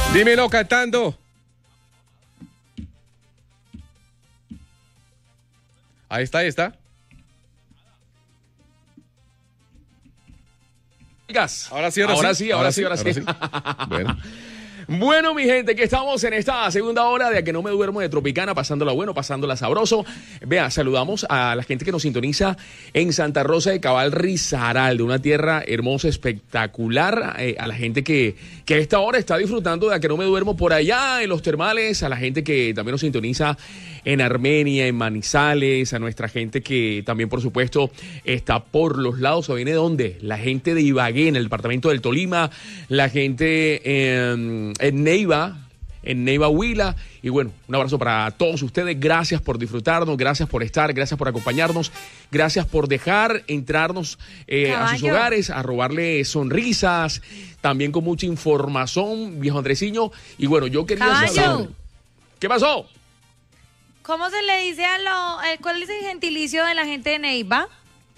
Dímelo cantando. Ahí está, ahí está. Ahora sí. Ahora sí. Bueno. Bueno, mi gente, que estamos en esta segunda hora de A Que No Me Duermo de Tropicana, pasándola bueno, pasándola sabroso. Vea, saludamos a la gente que nos sintoniza en Santa Rosa de Cabal, Risaralda, una tierra hermosa, espectacular. A la gente que a esta hora está disfrutando de A Que No Me Duermo por allá en los termales, a la gente que también nos sintoniza en Armenia, en Manizales, a nuestra gente que también, por supuesto, está por los lados. ¿O viene de dónde? La gente de Ibagué, en el departamento del Tolima, la gente en Neiva, Huila. Y bueno, un abrazo para todos ustedes. Gracias por disfrutarnos, gracias por estar, gracias por acompañarnos, gracias por dejar entrarnos a sus hogares, a robarle sonrisas, también con mucha información, viejo Andresiño. Y bueno, yo quería saber... ¿Qué pasó? ¿Cómo se le dice cuál es el gentilicio de la gente de Neiva?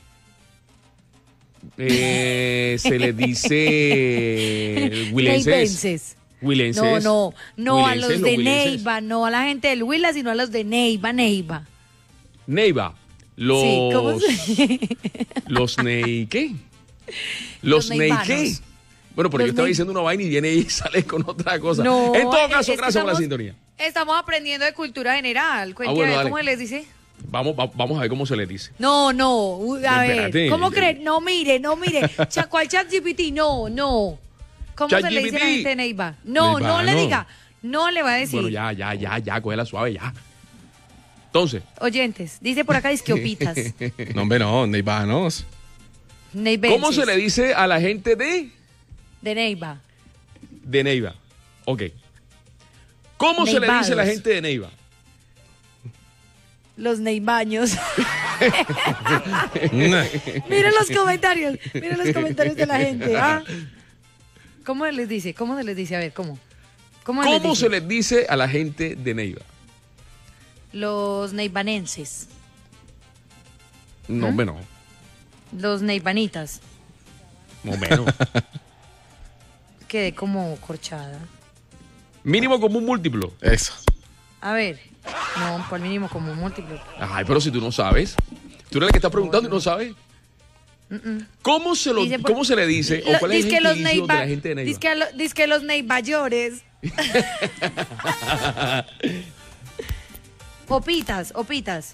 Se le dice huilenses. Huilenses. No, Huilenses, a los de Neiva, no a la gente del Huila, sino a los de Neiva. Neiva. Sí, ¿cómo Los Ney, ¿qué? Los Ney, ¿qué? Bueno, pero yo estaba diciendo una vaina y viene y sale con otra cosa. No, en todo caso, gracias por la sintonía. Estamos aprendiendo de cultura general. Bueno, ¿Cómo les dice? Vamos a ver cómo se les dice. No, a ver. Espérate. ¿Cómo creen? No mire. ¿Cuál ChatGPT? No. ¿Cómo se le dice a la gente de Neiva? No le diga. No le va a decir. Bueno, ya, cógela suave, ya. Entonces. Oyentes, dice por acá disqueopitas. No, hombre, no, neivanos. ¿Cómo se le dice a la gente de Neiva? De Neiva. Ok. ¿Cómo se le dice a la gente de Neiva? Los neibaños. Miren los comentarios de la gente. ¿Cómo se les dice? A ver, ¿cómo? ¿Cómo se les dice a la gente de Neiva? Los neivanenses. No, hombre, no. Los neivanitas. No, menos. Quedé como corchada. Mínimo común múltiplo. Eso. A ver. No, ¿cuál mínimo común múltiplo? Ay, pero si tú no sabes. Tú eres la que está preguntando y no sabes. ¿Cómo se le dice? ¿O cuál es el gentilicio de la gente de Neiva? Dice que los neibayores. Opitas.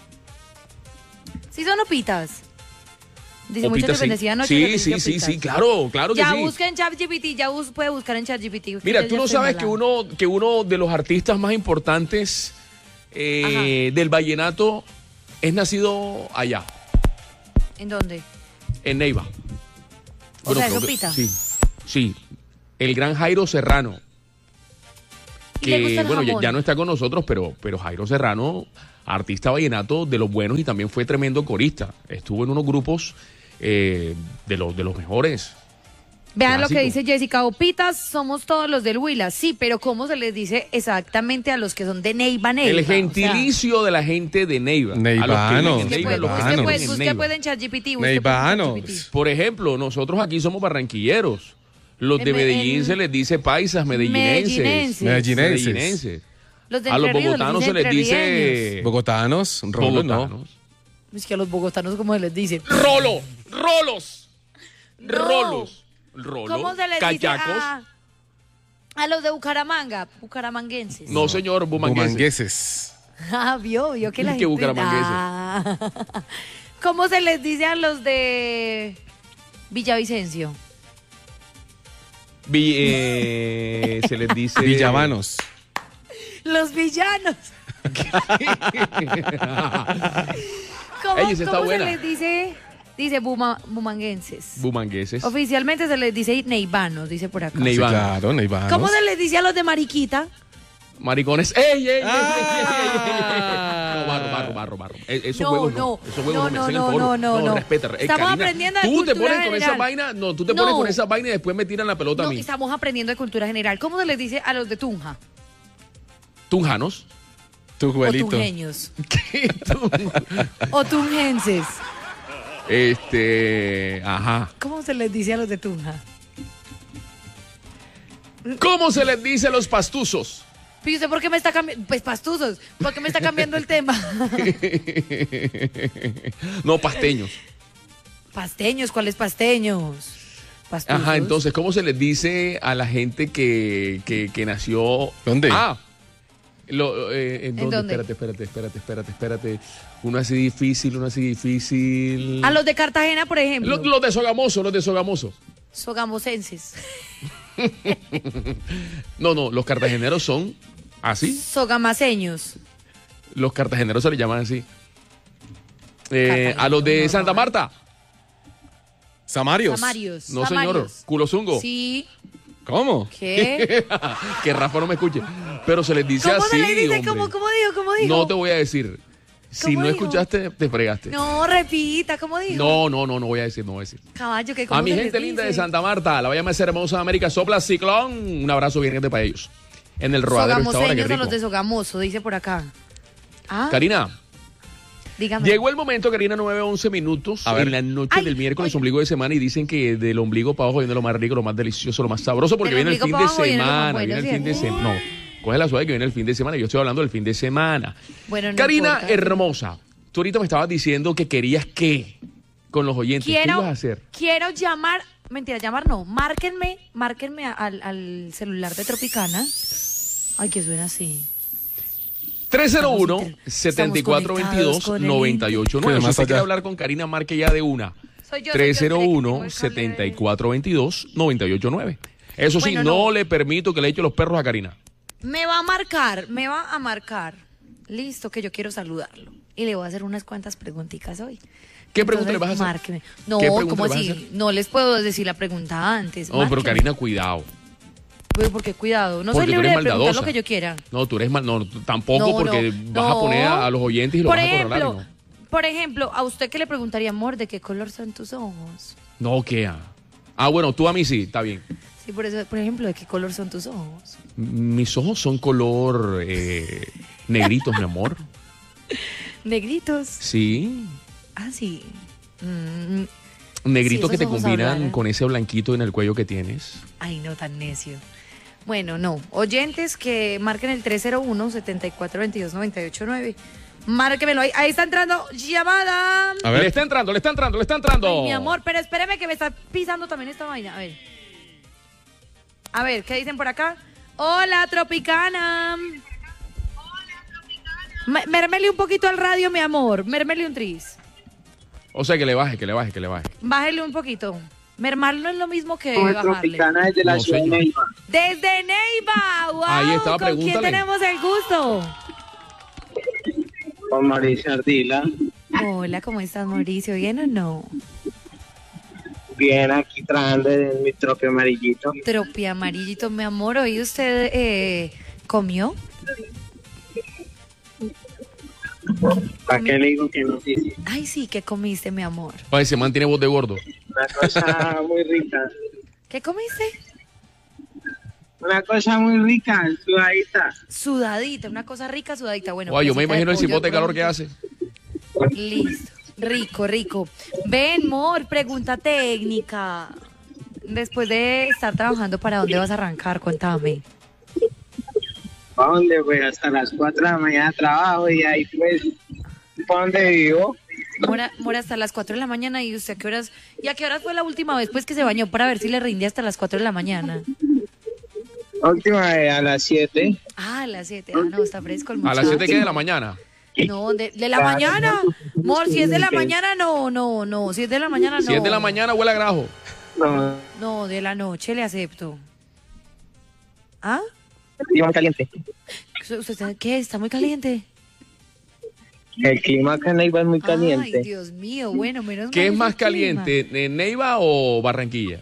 ¿Sí son opitas? Dice mucho que bendecida noche. Sí, claro que ya sí. Busca en ChatGPT, puede buscar en ChatGPT. Mira, tú no sabes que uno de los artistas más importantes del vallenato es nacido allá. ¿En dónde? En Neiva. O sea, ¿es Opita? Sí. El gran Jairo Serrano. Que, bueno, ya no está con nosotros, pero Jairo Serrano, artista vallenato de los buenos y también fue tremendo corista. Estuvo en unos grupos de los mejores. Vean lo que dice Jessica. Opitas somos todos los del Huila. Sí, pero ¿cómo se les dice exactamente a los que son de Neiva? El gentilicio de la gente de Neiva. Neivanos. Busque en ChatGPT. Neivanos. Por ejemplo, nosotros aquí somos barranquilleros. Los de Medellín se les dice paisas, medellinenses. A los bogotanos se les dice... Bogotanos, no. Es que a los bogotanos, ¿cómo se les dice? Rolos. ¿Cómo se les dice a los de Bucaramanga? Bucaramanguenses. No, señor, bumangueses. Vio que la gente... bucaramangueses. ¿Cómo se les dice a los de Villavicencio? Se les dice... Villavanos. Los villanos. ¿Cómo se les dice? Dice bumanguenses. Bumangueses. Oficialmente se les dice neivanos, dice por acá. Sí, claro, neivanos. ¿Cómo se les dice a los de Mariquita? Maricones. ¡Ey! Barro. No, respeta. Estamos aprendiendo de cultura general. Tú te pones con esa vaina, tú te pones con esa vaina y después me tiran la pelota a mí. Estamos aprendiendo de cultura general. ¿Cómo se les dice a los de Tunja? Tunjanos. Tujuelitos. O tunjeños. O tunjenses. Ajá. ¿Cómo se les dice a los de Tunja? ¿Cómo se les dice a los pastuzos? ¿Y usted por qué me está cambiando? Pues pastuzos, ¿por qué me está cambiando el tema? No, pasteños. Pasteños, ¿cuáles pasteños? Pastuzos. Ajá, entonces, ¿cómo se les dice a la gente que nació? ¿Dónde? ¿En dónde? Espérate. Uno así difícil. A los de Cartagena, por ejemplo. Los de Sogamoso. Sogamosenses. No, los cartageneros son así. Sogamaseños. Los cartageneros se les llaman así. A los de Santa Marta. Samarios. No, señor. Culozungo. Sí. ¿Cómo? ¿Qué? Que Rafa no me escuche. Pero se les dice ¿Cómo así, se le dice? hombre. ¿Cómo dijo? No te voy a decir. Si ¿Cómo no dijo? escuchaste, te fregaste. No, repita, ¿cómo dijo? No voy a decir. Caballo, ¿qué? A mi gente linda de Santa Marta, la vaya a más hermosa de América, sopla ciclón. Un abrazo bien grande para ellos. En el rodadero esta hora, qué Sogamoseños son los de rico. Sogamoso, dice por acá. Ah, Karina, dígame. llegó el momento, Karina, 9:11 minutos A ver. en la noche Ay, del miércoles, oye. ombligo de semana, y dicen que del ombligo para abajo viene lo más rico, lo más delicioso, lo más sabroso, porque Del viene el fin ombligo de para abajo viene lo más semana. bueno, Viene el fin de ¿cierto? semana. No, coge la suave que viene el fin de semana. Yo estoy hablando del fin de semana. Bueno, no Karina, importa. hermosa, tú ahorita me estabas diciendo que querías qué con los oyentes. ¿Qué ibas a hacer? Quiero llamar, mentira, llamar no, márquenme al celular de Tropicana. Ay, que suena así. 301-7422-989. Más Si usted quiere allá. hablar con Karina, marque ya de una. Soy yo, el que tengo el cable. 301-7422-989. Eso sí, Bueno, no no. le permito que le eche los perros a Karina. Me va a marcar. Listo, que yo quiero saludarlo. Y le voy a hacer unas cuantas preguntitas hoy. ¿Qué pregunta le vas a hacer? Márqueme. No, ¿Qué pregunta ¿cómo le vas a así? hacer? No les puedo decir la pregunta antes. No, pero márqueme. Karina, cuidado. Pero ¿por qué cuidado? No Porque soy tú libre eres de preguntar maldadosa. lo que yo quiera. No, tú eres mal. No, tampoco, No, porque no, vas a no. poner a los oyentes y lo Por vas a ejemplo, controlar. por ejemplo, a usted que le preguntaría, amor, ¿de qué color son tus ojos? No, ¿qué? Bueno, tú a mí sí, está bien. Sí, por eso, por ejemplo, ¿de qué color son tus ojos? Mis ojos son color negritos, mi amor. Negritos. Sí. Ah, sí. Negritos Sí, que te esos ojos combinan hablaran. con ese blanquito en el cuello que tienes. Ay, no, tan necio. Bueno, no. Oyentes que marquen el 301-7422-989. Márquemelo ahí. Ahí está entrando llamada. A ver. Le está entrando. Ay, mi amor, pero espéreme que me está pisando también esta vaina. A ver. A ver, ¿qué dicen por acá? Hola, Tropicana. Mérmele un poquito al radio, mi amor. Mérmele un tris. O sea, que le baje. Bájele un poquito. Mermarlo no es lo mismo que Como bajarle. Tropicana desde la No, ciudad de señor. Neiva. Desde Neiva. ¡Wow! Ahí está, ¿Con quién pregúntale. tenemos el gusto? Con Mauricio Ardila. Hola, ¿cómo estás, Mauricio? ¿Bien o no? Bien, aquí trabajando en mi tropio amarillito. Tropi amarillito, mi amor. ¿Hoy usted comió? ¿Para qué le digo que no? Sí, sí. Ay, sí, ¿qué comiste, mi amor? Ay, ese man tiene voz de gordo. Una cosa muy rica. ¿Qué comiste? Una cosa muy rica, sudadita. Sudadita, una cosa rica, sudadita. Bueno, Guay, yo me presita de imagino el pollo cipote de calor que pronto. hace. Listo. Rico. Ven, amor, pregunta técnica. Después de estar trabajando, ¿para dónde vas a arrancar? Cuéntame. ¿Para dónde? Pues hasta las 4 de la mañana trabajo y ahí pues, ¿para dónde vivo? Mora hasta las 4 de la mañana. ¿Y usted a qué horas? ¿Y a qué horas fue la última vez pues que se bañó para ver si le rinde hasta las 4 de la mañana? Última vez a las 7. Ah, a las 7. Ah, no, está fresco el A muchacho. las 7 que de la mañana. No, de la mañana. Amor, si es de la mañana, no. Si es de la mañana, no. Si es de la mañana, huele a grajo. No, No, de la noche le acepto. ¿Ah? clima caliente. ¿Qué? ¿Está muy caliente? El clima acá en Neiva es muy caliente. Ay, Dios mío, bueno, menos ¿Qué mal es ese más clima. caliente, Neiva o Barranquilla?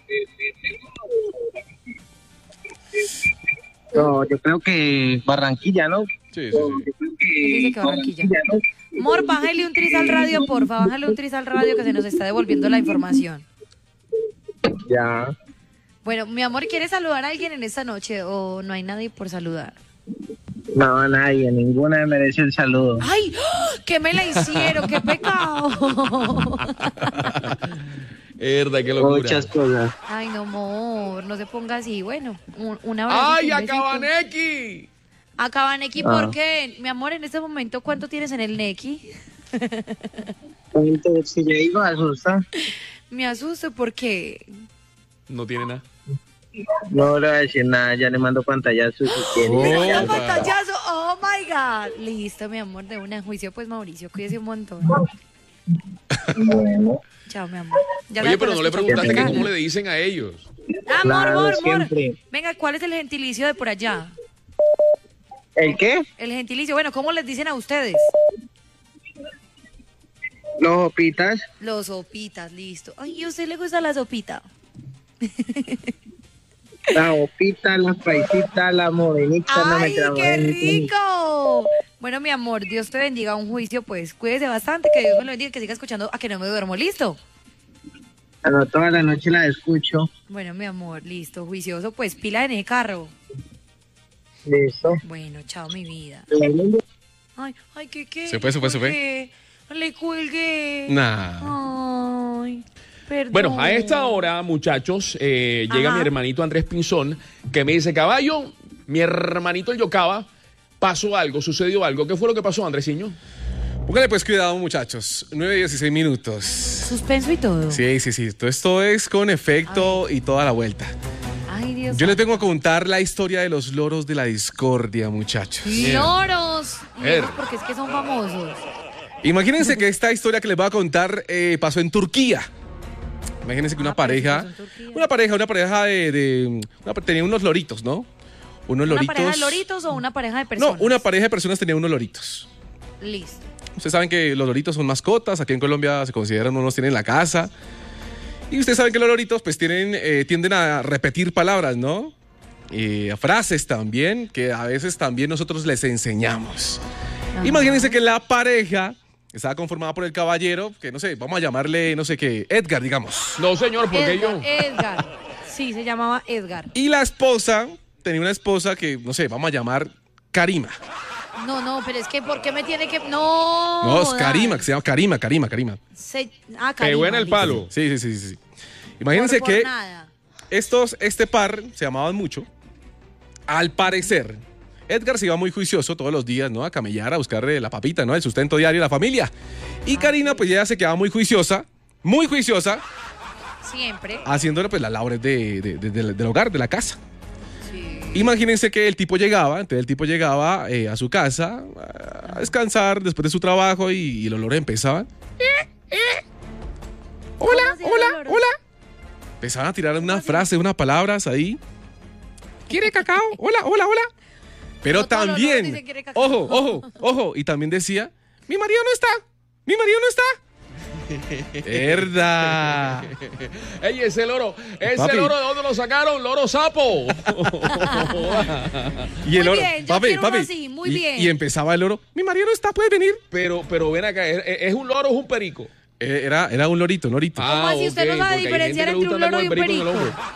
No, yo creo que Barranquilla, ¿no? Sí. Yo creo Él dice que Barranquilla. ¿no? Amor, bájale un tris al radio, porfa. Bájale un tris al radio que se nos está devolviendo la información. Ya. Bueno, mi amor, ¿quieres saludar a alguien en esta noche o no hay nadie por saludar? No, nadie, ninguna merece el saludo. ¡Ay! ¡Ah! ¿Qué me la hicieron? ¡Qué pecado! Verdad, qué locura. Muchas cosas. Ay, no, amor, no se ponga así. Bueno, un abrazo. ¡Ay, un besito. Acabaneki! Acaban Neki, ¿por qué? Mi amor, en este momento, ¿cuánto tienes en el Neki? Entonces, si le digo, asusta. Me asusto porque... No tiene nada. No le voy a decir nada, ya le mando pantallazo si quiere. ¡Mira, Opa. pantallazo! ¡Oh, my God! Listo, mi amor, de una juicio, pues, Mauricio, cuídese un montón. Bueno, Chao, mi amor. Ya Oye, sabes, pero por no le escuchar preguntaste que Tropicana. cómo le dicen a ellos. Amor, Claro, amor, amor. siempre. Venga, ¿cuál es el gentilicio de por allá? ¿el qué? El gentilicio, bueno, ¿cómo les dicen a ustedes? Los opitas. Los sopitas, listo. Ay, ¿y a usted le gusta la sopita? La opita, la paisita, la morenita, no me ¡Ay, trabo. qué rico! Bueno, mi amor, Dios te bendiga. Un juicio, pues, cuídese bastante, que Dios me lo bendiga, que siga escuchando a que no me duermo. ¿Listo? No, toda la noche la escucho. Bueno, mi amor, listo. Juicioso, pues, pila en el carro. Listo. Bueno, chao, mi vida. Ay, ay, ¿qué? Se fue, se fue, se fue. Colgué. Le colgué. Nah. Ay, perdón. Bueno, a esta hora, muchachos, llega Ajá. mi hermanito Andrés Pinzón, que me dice, caballo, mi hermanito el Yocaba, pasó algo, sucedió algo. ¿Qué fue lo que pasó, Andresiño? Póngale pues cuidado, muchachos. 9:16 minutos. Suspenso y todo. Sí, sí, sí. Todo esto es con efecto y toda la vuelta. Ay, Dios. Yo les vengo a contar la historia de los loros de la discordia, muchachos. Loros. Ver. Porque es que son famosos. Imagínense que esta historia que les voy a contar pasó en Turquía. Imagínense que una pero si pareja, pasó en Turquía. tenía unos loritos, ¿no? Unos ¿Una loritos. pareja de loritos o una pareja de personas? No, una pareja de personas tenía unos loritos. Listo. Ustedes saben que los loritos son mascotas, aquí en Colombia se consideran, no los tienen en la casa. Y ustedes saben que los loritos pues tienden a repetir palabras, ¿no? Frases también, que a veces también nosotros les enseñamos. Ajá. Imagínense que la pareja estaba conformada por el caballero, que no sé, vamos a llamarle, no sé qué, Edgar, digamos. No, señor, porque Edgar, yo... Edgar. Sí, se llamaba Edgar. Y la esposa, tenía una esposa que, no sé, vamos a llamar Karima. No, pero es que ¿por qué me tiene que...? No. No, es jodas. Karima, que se llama Karima. Karima. Qué buena el listo. palo. Sí. Imagínense Por que nada. este par se amaban mucho. Al parecer, Edgar se iba muy juicioso todos los días, ¿no? A camellar, a buscar la papita, ¿no? El sustento diario de la familia. Y Karina, pues ya se quedaba muy juiciosa, Siempre. haciéndole pues las labores del hogar, de la casa. Sí. Imagínense que el tipo llegaba, a su casa a descansar después de su trabajo y los olores empezaban. Hola, ¿Cómo hacían los loros? hola. Empezaban a tirar unas frases, unas palabras ahí. ¿Quiere cacao? Hola. Pero No, todos los loros también, dicen quiere cacao. ojo. Y también decía, mi marido no está. ¿Verdad? Ey, ese loro, Papi. loro, ¿de dónde lo sacaron? Loro sapo. Y el Muy oro, bien, yo quiero uno así, muy bien. Y empezaba el oro, mi marido no está, puede venir. pero ven acá, ¿es un loro o es un perico? Era un lorito. ¿Cómo así? ¿Usted no sabe porque hay diferenciar gente que le entre un gusta andar loro y un con el perico en el perico?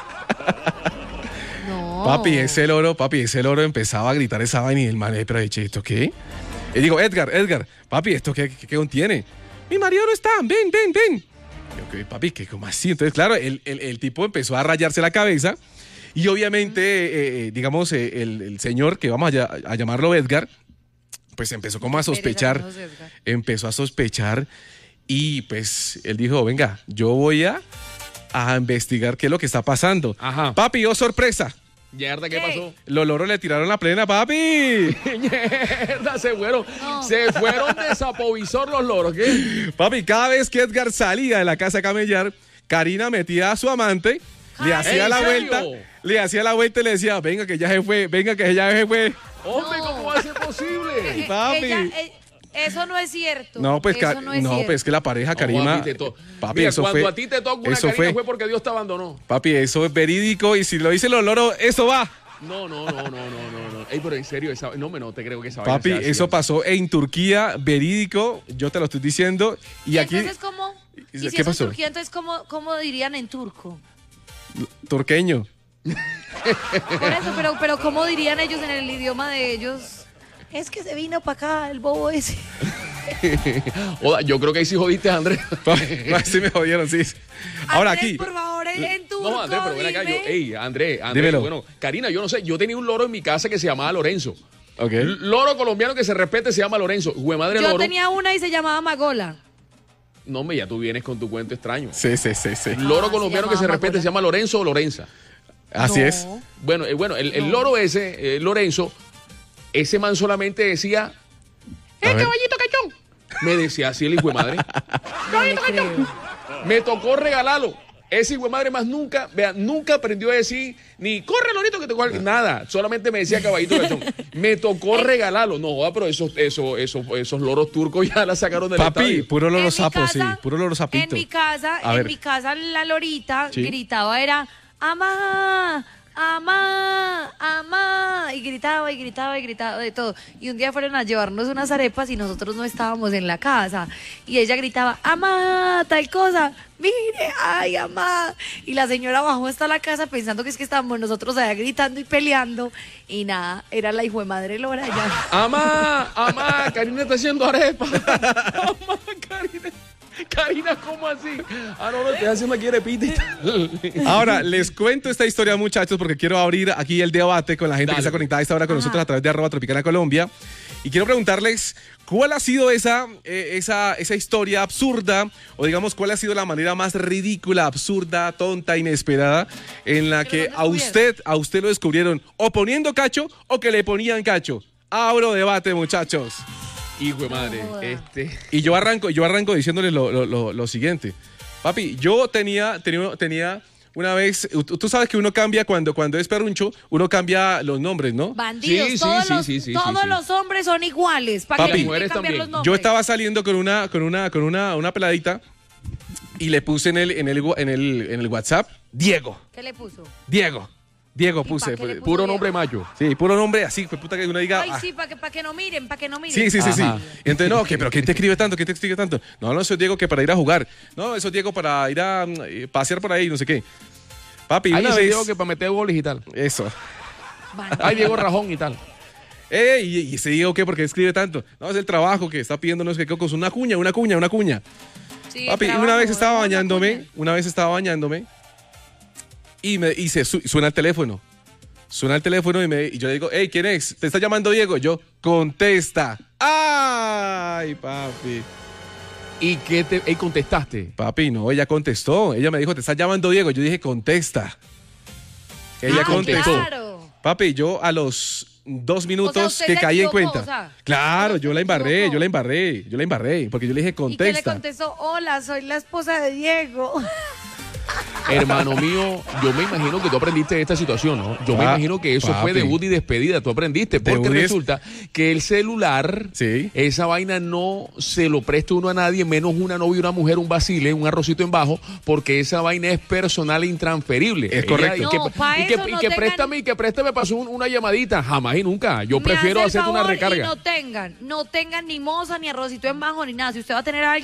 hombro. No. Papi, ese loro empezaba a gritar esa vaina y el man, pero ¿esto qué? Y digo, Edgar, papi, ¿esto qué contiene? Mi marido no está, ven. Yo, ¿qué, papi? ¿Cómo así? Entonces, claro, el tipo empezó a rayarse la cabeza y obviamente, digamos, el señor, que vamos a llamarlo Edgar, pues empezó como a sospechar, empezó a sospechar y pues él dijo, venga, yo voy a investigar qué es lo que está pasando. Ajá. Papi, oh sorpresa. Yerda, ¿qué ¿Qué? pasó? Los loros le tiraron la plena, papi. Yerda, se fueron. No. Se fueron de sapovisor los loros, ¿qué? Papi, cada vez que Edgar salía de la casa a camellar, Karina metía a su amante, le hacía ¿en la serio? vuelta y le decía, venga que ya se fue. Hombre, No. ¿cómo va a ser posible? Papi. Eso no es cierto. No, pues, eso no es cierto. pues que la pareja No, Karima, a ti te to- papi, Mira, eso cuando fue, a ti te toca una eso Karina fue, fue porque Dios te abandonó. papi, eso es verídico y si lo dicen los loros, eso va. No. Ey, pero en serio, no te creo que esa vaina Papi, sea así. eso pasó en Turquía, verídico, yo te lo estoy diciendo. Y aquí, Entonces, ¿cómo? ¿Y si ¿qué eso es pasó? Turquía, entonces cómo dirían en turco? Turqueño. Por eso, pero ¿cómo dirían ellos en el idioma de ellos? Es que se vino para acá el bobo ese. Oda, yo creo que ahí sí jodiste, Andrés. Sí me jodieron, sí. Ahora Andrés, aquí. por favor, en tu No, Andrés, pero ven acá. Andrés, Dímelo. bueno, Karina, yo no sé, yo tenía un loro en mi casa que se llamaba Lorenzo. Ok. Loro colombiano que se respete se llama Lorenzo. Madre Yo loro. tenía una y se llamaba Magola. No, hombre, ya tú vienes con tu cuento extraño. Sí. Loro Ah, colombiano se que se llamaba respete Magola. se llama Lorenzo o Lorenza. Así No. es. Bueno, el loro ese, Lorenzo, ese man solamente decía, A ver. caballito cachón. Me decía así el hijo de madre. No le creo. Me tocó regalarlo. Ese hijo de madre más nunca, vean, nunca aprendió a decir ni corre lorito que te cuelgue", nada. Solamente me decía caballito cachón. Me tocó regalarlo. No, pero esos loros turcos ya la sacaron del Papi, estadio. puro loro En mi sapo, sí. casa- Puro loro sapito. A ver. En mi casa la lorita Sí. gritaba era amá, amá, amá y gritaba de todo. Y un día fueron a llevarnos unas arepas y nosotros no estábamos en la casa y ella gritaba amá, tal cosa, mire, ay, amá. Y la señora bajó hasta la casa pensando que es que estábamos nosotros allá gritando y peleando y nada, era la hijo de madre Lora ya. Amá, Karina está haciendo arepa. Amá, Karina, ¿cómo así? No, estoy haciendo aquí arepita. Ahora, les cuento esta historia, muchachos, porque quiero abrir aquí el debate con la gente Dale, que está pues. conectada a esta hora con nosotros a través de @Tropicana Colombia. Y quiero preguntarles cuál ha sido esa historia absurda, o digamos, cuál ha sido la manera más ridícula, absurda, tonta, inesperada, en la que lo a usted lo descubrieron o poniendo cacho o que le ponían cacho. Abro debate, muchachos. Hijo de madre, No joda. Y yo arranco diciéndoles lo siguiente. Papi, yo tenía una vez, tú sabes que uno cambia cuando es perruncho, uno cambia los nombres, ¿no? Bandidos, Sí, todos, sí, los, sí, sí, todos sí. los hombres son iguales. ¿Para Papi, qué le mujeres cambiar también. los nombres? Yo estaba saliendo con una peladita y le puse en el WhatsApp Diego ¿Qué le puso? Diego ¿Y puse. pa' qué le puso? Puro nombre macho. Sí, puro nombre así, fue puta que uno diga. Ay, ah, sí, para que no miren, Sí. Ajá. Y entonces, no, pero ¿quién te escribe tanto? ¿Quién te escribe tanto? No, eso es Diego que para ir a jugar. No, eso es Diego para ir a pasear por ahí, no sé qué. Papi, Ahí una ese vez. Diego que para meter goles y tal. Eso. Ay, Diego Rajón y tal. ¿Y ese Diego qué? ¿Por qué escribe tanto? No, es el trabajo que está pidiendo, no sé qué, con una cuña. Sí, Papi, trabajo, una vez estaba hermosa bañándome y suena el teléfono. Suena el teléfono y yo le digo, hey, ¿quién es? ¿Te está llamando Diego? Yo, contesta. ¡Ay, papi! ¿Y qué te contestaste? Papi, no, ella contestó. Ella me dijo, te está llamando Diego. Yo dije, contesta. Ella Ah, contestó. claro. Papi, yo a los 2 minutos usted que se caí en equivocó, cuenta. o sea, Claro, usted yo la se embarré, equivocó. yo la embarré, porque yo le dije, ¿Y qué le contesta. contestó? Hola, soy la esposa de Diego. Hermano mío, yo me imagino que tú aprendiste de esta situación, ¿no? Yo me imagino que eso fue papi. debut y despedida. Tú aprendiste, porque Debut y resulta que el celular, Sí. esa vaina no se lo presta uno a nadie, menos una novia, una mujer, un vacile, un arrocito en bajo, porque esa vaina es personal e intransferible. Es correcto. No, pa' eso no tengan- y que préstame pasó una llamadita. Jamás y nunca. Yo Me prefiero hace el hacerte una favor y recarga. no tengan ni moza, ni arrocito en bajo, ni nada. Si usted va a tener a alguien